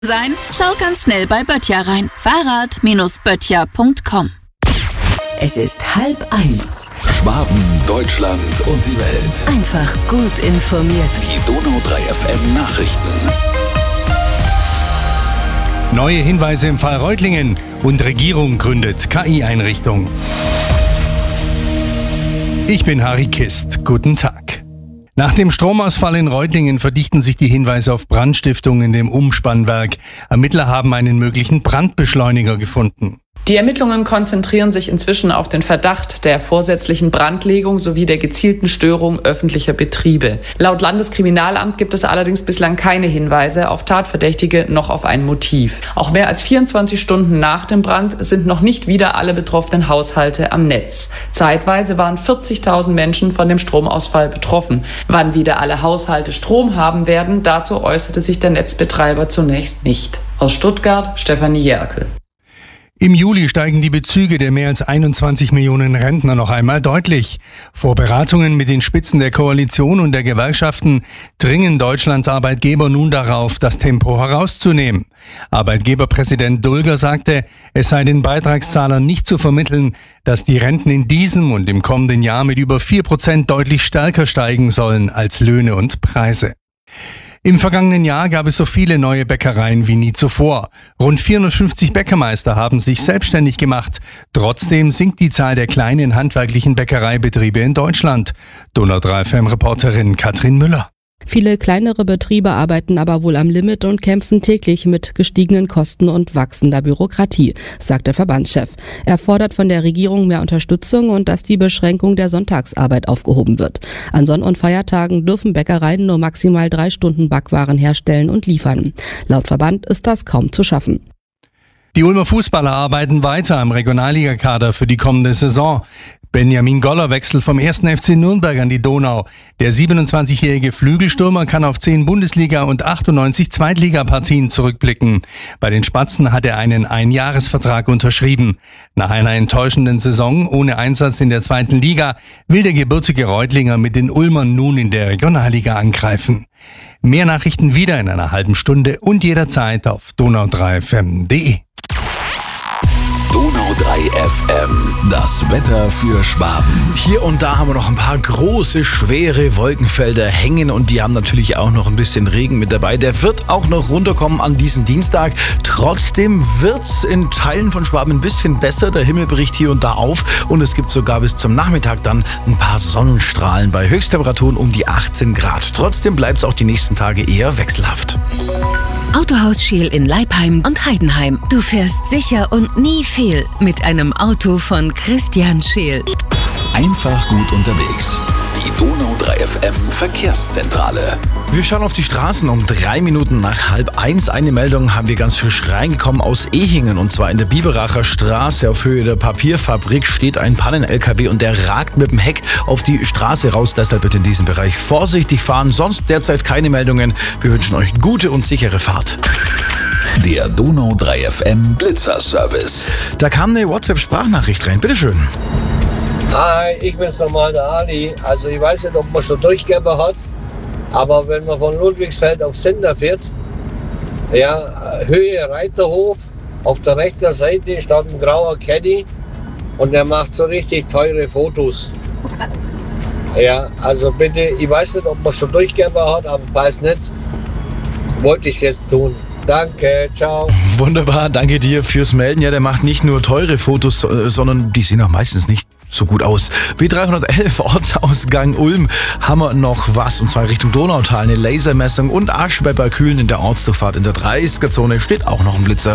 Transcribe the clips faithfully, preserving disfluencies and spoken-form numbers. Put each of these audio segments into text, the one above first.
sein? Schau ganz schnell bei Böttcher rein. Fahrrad Böttcher punkt com. Es ist halb eins. Schwaben, Deutschland und die Welt. Einfach gut informiert. Die Donau drei F M Nachrichten. Neue Hinweise im Fall Reutlingen und Regierung gründet K I-Einrichtung. Ich bin Harry Kist. Guten Tag. Nach dem Stromausfall in Reutlingen verdichten sich die Hinweise auf Brandstiftung in dem Umspannwerk. Ermittler haben einen möglichen Brandbeschleuniger gefunden. Die Ermittlungen konzentrieren sich inzwischen auf den Verdacht der vorsätzlichen Brandlegung sowie der gezielten Störung öffentlicher Betriebe. Laut Landeskriminalamt gibt es allerdings bislang keine Hinweise auf Tatverdächtige noch auf ein Motiv. Auch mehr als vierundzwanzig Stunden nach dem Brand sind noch nicht wieder alle betroffenen Haushalte am Netz. Zeitweise waren vierzigtausend Menschen von dem Stromausfall betroffen. Wann wieder alle Haushalte Strom haben werden, dazu äußerte sich der Netzbetreiber zunächst nicht. Aus Stuttgart, Stefanie Jerkel. Im Juli steigen die Bezüge der mehr als einundzwanzig Millionen Rentner noch einmal deutlich. Vor Beratungen mit den Spitzen der Koalition und der Gewerkschaften dringen Deutschlands Arbeitgeber nun darauf, das Tempo herauszunehmen. Arbeitgeberpräsident Dulger sagte, es sei den Beitragszahlern nicht zu vermitteln, dass die Renten in diesem und im kommenden Jahr mit über vier Prozent deutlich stärker steigen sollen als Löhne und Preise. Im vergangenen Jahr gab es so viele neue Bäckereien wie nie zuvor. Rund vierhundertfünfzig Bäckermeister haben sich selbstständig gemacht. Trotzdem sinkt die Zahl der kleinen handwerklichen Bäckereibetriebe in Deutschland. Donau drei F M-Reporterin Katrin Müller. Viele kleinere Betriebe arbeiten aber wohl am Limit und kämpfen täglich mit gestiegenen Kosten und wachsender Bürokratie, sagt der Verbandschef. Er fordert von der Regierung mehr Unterstützung und dass die Beschränkung der Sonntagsarbeit aufgehoben wird. An Sonn- und Feiertagen dürfen Bäckereien nur maximal drei Stunden Backwaren herstellen und liefern. Laut Verband ist das kaum zu schaffen. Die Ulmer Fußballer arbeiten weiter am Regionalligakader für die kommende Saison. Benjamin Goller wechselt vom ersten F C Nürnberg an die Donau. Der siebenundzwanzigjährige Flügelstürmer kann auf zehn Bundesliga- und achtundneunzig Zweitligapartien zurückblicken. Bei den Spatzen hat er einen Einjahresvertrag unterschrieben. Nach einer enttäuschenden Saison ohne Einsatz in der zweiten Liga will der gebürtige Reutlinger mit den Ulmern nun in der Regionalliga angreifen. Mehr Nachrichten wieder in einer halben Stunde und jederzeit auf donau drei F M punkt de. Donau drei F M, das Wetter für Schwaben. Hier und da haben wir noch ein paar große, schwere Wolkenfelder hängen und die haben natürlich auch noch ein bisschen Regen mit dabei. Der wird auch noch runterkommen an diesem Dienstag. Trotzdem wird's in Teilen von Schwaben ein bisschen besser. Der Himmel bricht hier und da auf und es gibt sogar bis zum Nachmittag dann ein paar Sonnenstrahlen bei Höchsttemperaturen um die achtzehn Grad. Trotzdem bleibt's auch die nächsten Tage eher wechselhaft. Autohaus Scheel in Leipheim und Heidenheim. Du fährst sicher und nie fehl mit einem Auto von Christian Scheel. Einfach gut unterwegs. Die Donau drei F M Verkehrszentrale. Wir schauen auf die Straßen um drei Minuten nach halb eins. Eine Meldung haben wir ganz frisch reingekommen aus Ehingen und zwar in der Biberacher Straße auf Höhe der Papierfabrik steht ein Pannen-L K W und der ragt mit dem Heck auf die Straße raus. Deshalb bitte in diesem Bereich vorsichtig fahren. Sonst derzeit keine Meldungen. Wir wünschen euch gute und sichere Fahrt. Der Donau drei F M Blitzer-Service. Da kam eine WhatsApp-Sprachnachricht rein. Bitteschön. Hi, ich bin's nochmal, der Ali. Also ich weiß nicht, ob man schon durchgegeben hat, aber wenn man von Ludwigsfeld auf Sender fährt, ja, Höhe Reiterhof, auf der rechten Seite steht ein grauer Caddy und der macht so richtig teure Fotos. Ja, also bitte, ich weiß nicht, ob man schon durchgegeben hat, aber weiß nicht, wollte ich es jetzt tun. Danke, ciao. Wunderbar, danke dir fürs Melden. Ja, der macht nicht nur teure Fotos, sondern die sehen auch meistens nicht so gut aus. B dreihundertelf Ortsausgang Ulm haben wir noch was, und zwar Richtung Donautal, eine Lasermessung und Aschweiber-Kühlen in der Ortsdurchfahrt in der dreißiger-Zone steht auch noch ein Blitzer.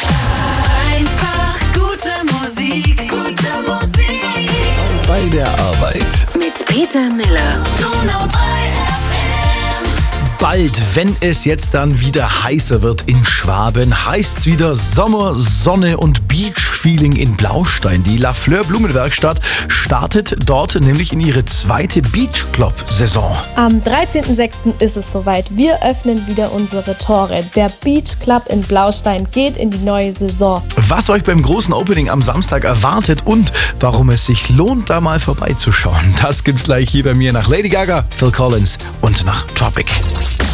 Einfach gute Musik, gute Musik. Bei der Arbeit. Mit Peter Miller. Donau drei F M. Bald, wenn es jetzt dann wieder heißer wird in Schwaben, heißt's wieder Sommer, Sonne und Beach-Feeling in Blaustein. Die La Fleur Blumenwerkstatt startet dort nämlich in ihre zweite Beach-Club-Saison. Am dreizehnten sechsten ist es soweit. Wir öffnen wieder unsere Tore. Der Beach Club in Blaustein geht in die neue Saison. Was euch beim großen Opening am Samstag erwartet und warum es sich lohnt, da mal vorbeizuschauen, das gibt's gleich hier bei mir nach Lady Gaga, Phil Collins und nach Tropic.